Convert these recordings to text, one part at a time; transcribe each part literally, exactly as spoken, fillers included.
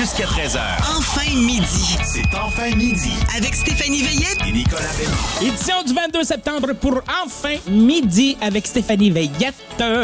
jusqu'à treize heures. Enfin midi. C'est Enfin midi. Avec Stéphanie Veillette Et Nicolas Bélan. Édition du vingt-deux septembre pour Enfin midi avec Stéphanie Veillette.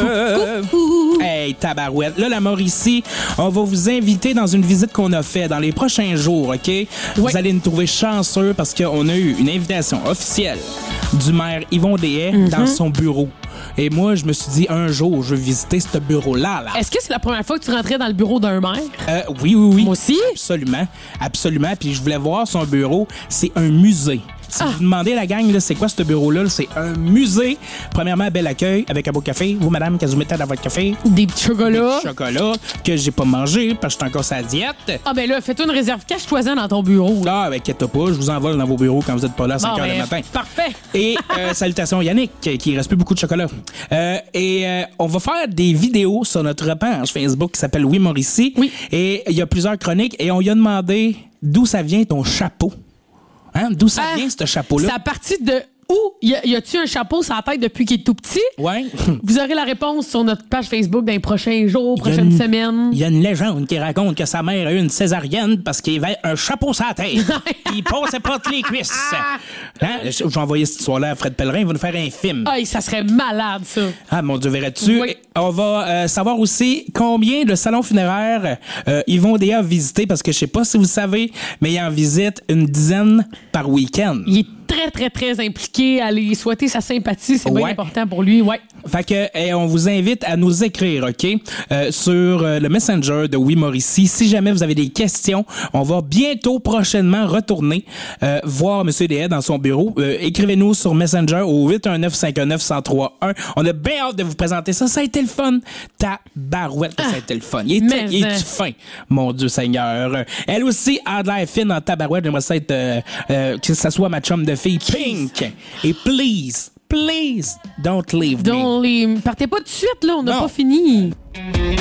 Coucou. Hey, tabarouette. Là, la Mauricie, on va vous inviter dans une visite qu'on a faite dans les prochains jours, OK? Vous allez nous trouver chanceux parce qu'on a eu une invitation officielle du maire Yvon Deshaies mm-hmm. dans son bureau. Et moi, je me suis dit, un jour, je veux visiter ce bureau-là. Là. Est-ce que c'est la première fois que tu rentrais dans le bureau d'un maire? Euh, oui, oui, oui. Moi aussi? Absolument. Absolument. Puis je voulais voir son bureau. C'est un musée. Si ah. vous demandez à la gang, là, c'est quoi ce bureau-là? C'est un musée. Premièrement, bel accueil avec un beau café. Vous, madame, qu'est-ce que vous mettez dans votre café? Des petits chocolats. Des petits chocolats que j'ai pas mangé parce que je suis encore sur la diète. Ah, ben là, fais-toi une réserve cache-toi dans ton bureau. Là. Ah, ben, inquiète pas, je vous envole dans vos bureaux quand vous êtes pas là à cinq heures ben, du matin. Parfait. Et euh, salutations Yannick, qui reste plus beaucoup de chocolat. Euh, et euh, on va faire des vidéos sur notre page Facebook qui s'appelle Oui Mauricie. Oui. Et il y a plusieurs chroniques et on lui a demandé d'où ça vient ton chapeau. Hein? D'où ça ah, vient, ce chapeau-là? C'est à partir de où? Y, a, y a-tu un chapeau sur la tête depuis qu'il est tout petit? Oui. Vous aurez la réponse sur notre page Facebook dans les prochains jours, prochaines une, semaines. Il y a une légende qui raconte que sa mère a eu une césarienne parce qu'il avait un chapeau sur la tête. Il passait pas toutes les cuisses. Hein? Je vais envoyer cette histoire-là à Fred Pellerin. Il va nous faire un film. Ah, ça serait malade, ça. Ah, mon Dieu, verrais-tu? Oui. On va euh, savoir aussi combien de salons funéraires euh, Yvon Deshaies a visité parce que je sais pas si vous savez, mais il en visite une dizaine par week-end. Il est très, très, très impliqué à lui souhaiter sa sympathie. C'est ouais. bien important pour lui, ouais. Fait que, eh, on vous invite à nous écrire, OK? Euh, sur euh, le Messenger de Oui Mauricie. Si jamais vous avez des questions, on va bientôt, prochainement, retourner euh, voir M. Deshaies dans son bureau. Euh, écrivez-nous sur Messenger au huit un neuf, cinq un neuf, un zéro trois un. On a bien hâte de vous présenter ça. Ça a été le fun. Ta barouette, ah, ça a été le fun. Il est, il est fin, mon Dieu Seigneur. Elle aussi a de l'air fine en tabarouette. J'aimerais ça être, euh, euh, que ça soit ma chum de fille Pink. Et please, please, don't leave don't me. Leave. Partez pas tout de suite, là. On n'a non. pas fini.